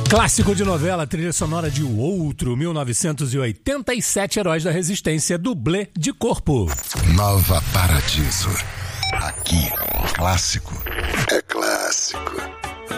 Clássico de novela, trilha sonora de O Outro, 1987, Heróis da Resistência, dublê de corpo. Nova Paradiso. Aqui, clássico